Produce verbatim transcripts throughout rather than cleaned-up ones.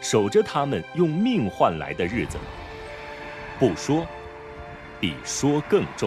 守着他们用命换来的日子。不说，比说更重。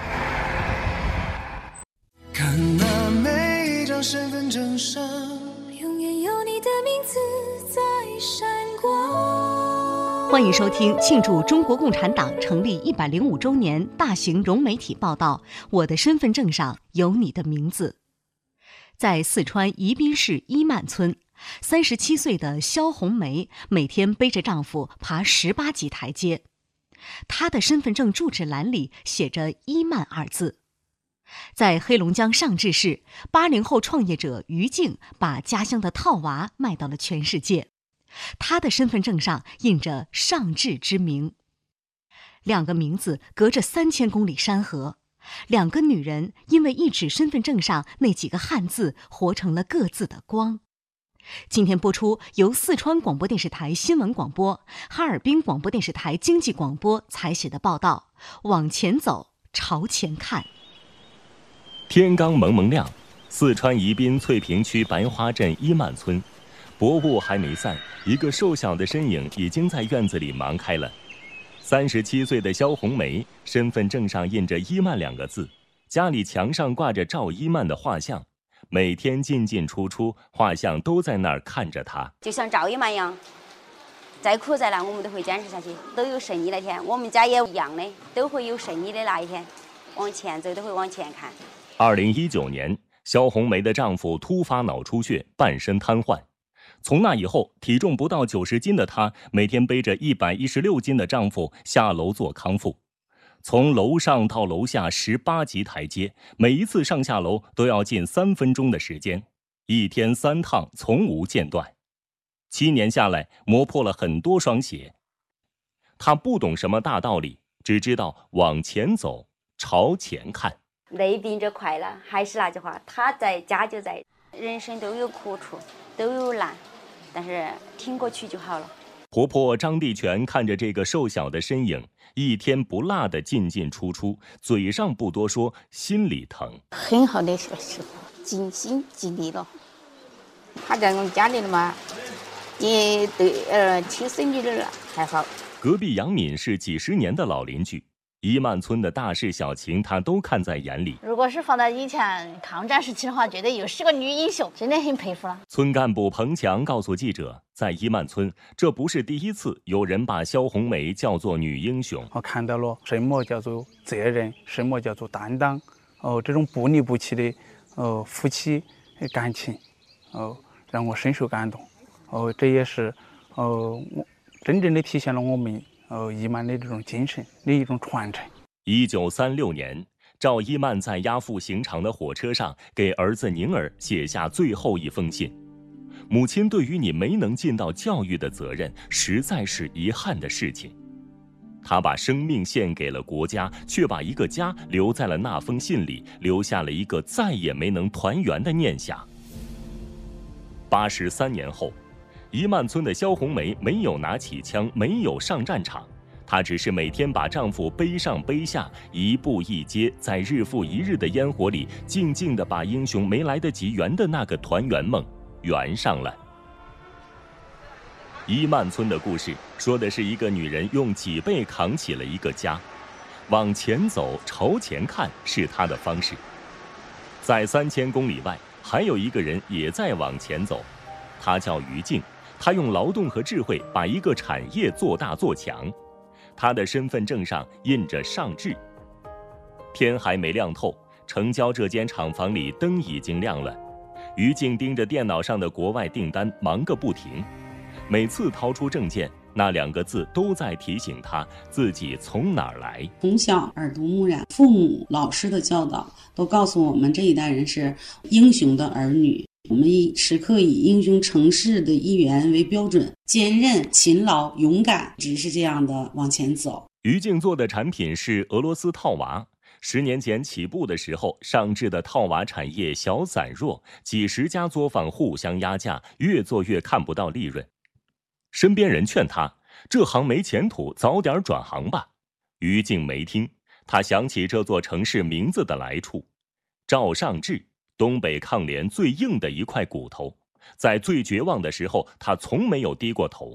看那每一张身份证上， 永远有你的名字在闪光。 欢迎收听庆祝中国共产党成立一百零五周年大型融媒体报道《我的身份证上有你的名字》。在四川宜宾市伊曼村，三十七岁的肖红梅每天背着丈夫爬十八级台阶。她的身份证住址栏里写着“伊曼”二字。在黑龙江上志市，八零后创业者于静把家乡的套娃卖到了全世界。她的身份证上印着上志之名。两个名字隔着三千公里山河，两个女人因为一纸身份证上那几个汉字，活成了各自的光。今天播出由四川广播电视台新闻广播、哈尔滨广播电视台经济广播采写的报道《往前走，朝前看》。 天刚蒙蒙亮，四川宜宾翠屏区白花镇伊曼村，薄雾还没散，一个瘦小的身影已经在院子里忙开了。三十七岁的肖红梅，身份证上印着“伊曼”两个字，家里墙上挂着赵伊曼的画像，每天进进出出，画像都在那儿看着她。 就像赵伊曼一样，再苦再难我们都会坚持下去，都有胜利那天。我们家也一样的，都会有胜利的那一天，往前走都会往前看。 二零一九年，肖红梅的丈夫突发脑出血，半身瘫痪。从那以后，体重不到九十斤的她，每天背着一百一十六斤的丈夫下楼做康复。从楼上到楼下十八级台阶，每一次上下楼都要近三分钟的时间，一天三趟，从无间断。七年下来，磨破了很多双鞋。她不懂什么大道理，只知道往前走，朝前看。 累并着快乐，还是那句话，他在家就在。人生都有苦处，都有难，但是挺过去就好了。 婆婆张地全看着这个瘦小的身影，一天不落的进进出出，嘴上不多说，心里疼。 很好的媳妇，尽心尽力了。他在我们家里了嘛，也对呃亲生女儿还好。 隔壁杨敏是几十年的老邻居，伊曼村的大事小情她都看在眼里。 如果是放在以前抗战时期的话，绝对又是个女英雄，真的很佩服了。 村干部彭强告诉记者，在伊曼村，这不是第一次有人把肖红梅叫做女英雄。 我看到了什么叫做责任，什么叫做担当，哦，这种不离不弃的哦夫妻感情，哦，让我深受感动。哦，这也是哦真正的体现了我们呃，伊曼的这种精神的一种传承。 一九三六年，赵伊曼在押赴刑场的火车上，给儿子宁儿写下最后一封信。母亲对于你没能尽到教育的责任，实在是遗憾的事情。他把生命献给了国家，却把一个家留在了那封信里，留下了一个再也没能团圆的念想。八十三年后，伊曼村的肖红梅没有拿起枪，没有上战场，她只是每天把丈夫背上背下，一步一阶，在日复一日的烟火里，静静地把英雄没来得及圆的那个团圆梦圆上了。伊曼村的故事说的是一个女人用脊背扛起了一个家，往前走，朝前看是她的方式。在三千公里外，还有一个人也在往前走，他叫于静。他用劳动和智慧把一个产业做大做强，他的身份证上印着上志。天还没亮透，城郊这间厂房里灯已经亮了。于静盯着电脑上的国外订单，忙个不停。每次掏出证件，那两个字都在提醒他自己从哪儿来。 从小耳濡目染，父母、老师的教导都告诉我们，这一代人是英雄的儿女。我们时刻以英雄成事的一员为标准，坚韧、勤劳、勇敢，只是这样的往前走。 于静做的产品是俄罗斯套娃，十年前起步的时候，上志的套娃产业小散弱，几十家作坊互相压价，越做越看不到利润。身边人劝他，这行没前途，早点转行吧。于静没听，他想起这座城市名字的来处，赵上志。东北抗联最硬的一块骨头，在最绝望的时候，他从没有低过头。